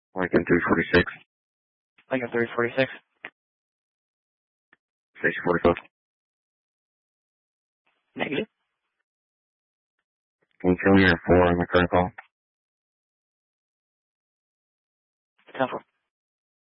Lincoln 346. Lincoln 346. Station 44. Negative. Can you tell me your 4 on the current call? 10-4.